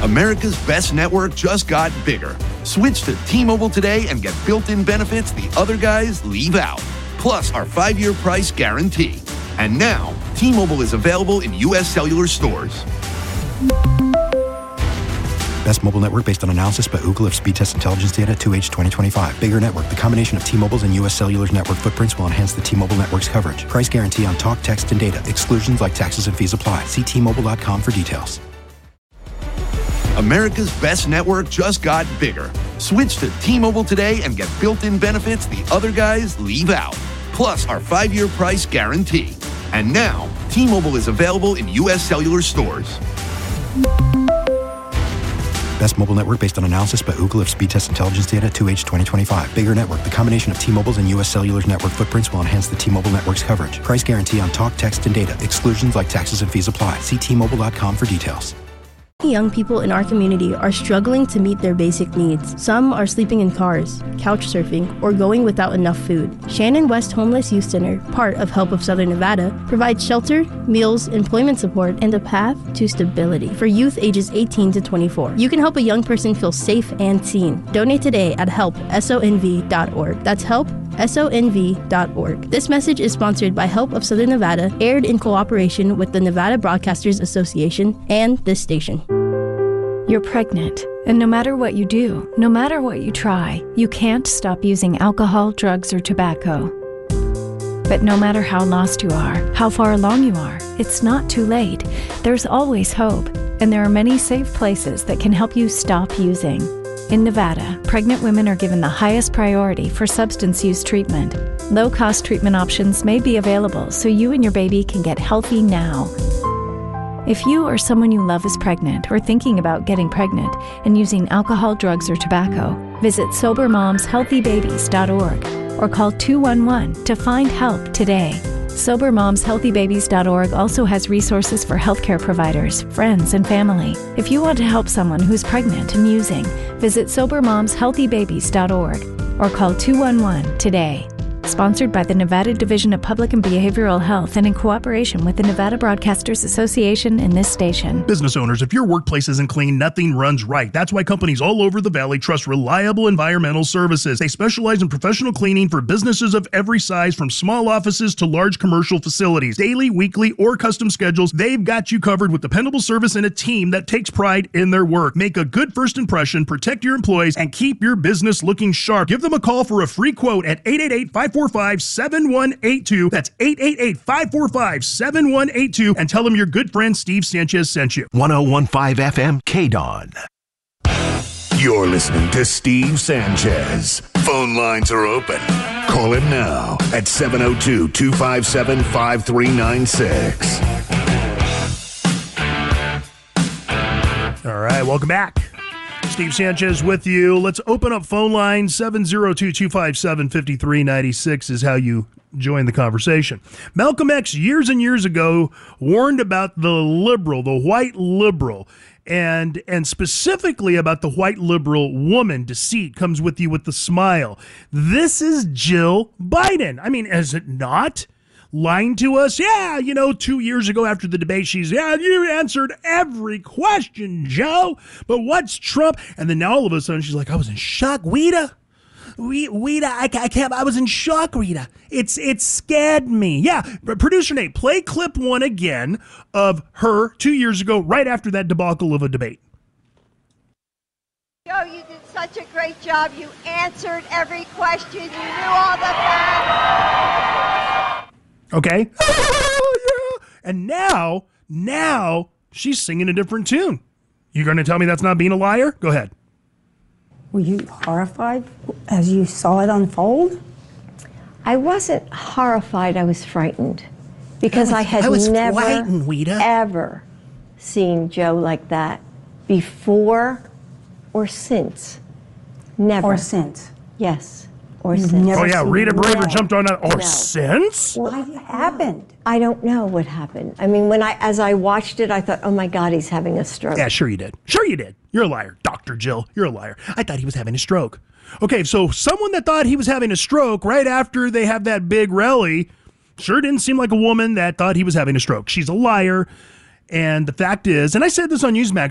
America's best network just got bigger. Switch to T-Mobile today and get built-in benefits the other guys leave out. Plus our 5-year price guarantee. And now, T-Mobile is available in U.S. cellular stores. Best mobile network based on analysis by Ookla of speed test intelligence data 2H 2025. Bigger network. The combination of T-Mobile's and U.S. Cellular's network footprints will enhance the T-Mobile network's coverage. Price guarantee on talk, text, and data. Exclusions like taxes and fees apply. See T-Mobile.com for details. America's best network just got bigger. Switch to T-Mobile today and get built-in benefits the other guys leave out. Plus our 5-year price guarantee. And now, T-Mobile is available in U.S. cellular stores. Best mobile network based on analysis by Ookla of speed test intelligence data 2H 2025. Bigger network. The combination of T-Mobile's and U.S. Cellular's network footprints will enhance the T-Mobile network's coverage. Price guarantee on talk, text, and data. Exclusions like taxes and fees apply. See T-Mobile.com for details. Young people in our community are struggling to meet their basic needs. Some are sleeping in cars, couch surfing, or going without enough food. Shannon West Homeless Youth Center, part of Help of Southern Nevada, provides shelter, meals, employment support, and a path to stability for youth ages 18 to 24. You can help a young person feel safe and seen. Donate today at helpsonv.org. That's helpsonv.org. This message is sponsored by Help of Southern Nevada, aired in cooperation with the Nevada Broadcasters Association and this station. You're pregnant, and no matter what you do, no matter what you try, you can't stop using alcohol, drugs, or tobacco. But no matter how lost you are, how far along you are, it's not too late. There's always hope, and there are many safe places that can help you stop using. In Nevada, pregnant women are given the highest priority for substance use treatment. Low-cost treatment options may be available so you and your baby can get healthy now. If you or someone you love is pregnant or thinking about getting pregnant and using alcohol, drugs, or tobacco, visit SoberMomsHealthyBabies.org or call 211 to find help today. SoberMomsHealthyBabies.org also has resources for healthcare providers, friends, and family. If you want to help someone who's pregnant and using, visit SoberMomsHealthyBabies.org or call 211 today. Sponsored by the Nevada Division of Public and Behavioral Health and in cooperation with the Nevada Broadcasters Association and this station. Business owners, if your workplace isn't clean, nothing runs right. That's why companies all over the valley trust Reliable Environmental Services. They specialize in professional cleaning for businesses of every size, from small offices to large commercial facilities. Daily, weekly, or custom schedules, they've got you covered with dependable service and a team that takes pride in their work. Make a good first impression, protect your employees, and keep your business looking sharp. Give them a call for a free quote at 888-545-7182. That's 888-545-7182. And tell them your good friend Steve Sanchez sent you. 101.5 FM, KDON. You're listening to Steve Sanchez. Phone lines are open. Call him now at 702-257-5396. All right, welcome back. Steve Sanchez with you. Let's open up phone line. 702-257-5396 is how you join the conversation. Malcolm X, years and years ago, warned about the white liberal, and specifically about the white liberal woman. Deceit comes with you with the smile. This is Jill Biden. I mean, is it not? Lying to us? Yeah, 2 years ago after the debate, you answered every question, Joe. But what's Trump? And then now all of a sudden she's like, I was in shock, Rita. I was in shock, Rita. It scared me. Yeah, producer Nate, play clip one again of her 2 years ago, right after that debacle of a debate. Joe, you did such a great job. You answered every question. You knew all the facts. Okay. And now she's singing a different tune. You going to tell me that's not being a liar? Go ahead. Were you horrified as you saw it unfold? I wasn't horrified. I was frightened because I had never, ever seen Joe like that before or since. Never. Or since. Yes. Or since. Oh, yeah, Rita Braver jumped on that. Or since? What happened? I don't know what happened. I mean, as I watched it, I thought, oh my God, he's having a stroke. Yeah, sure you did. Sure you did. You're a liar. Dr. Jill, you're a liar. I thought he was having a stroke. Okay, so someone that thought he was having a stroke right after they have that big rally sure didn't seem like a woman that thought he was having a stroke. She's a liar. And the fact is, and I said this on Newsmax,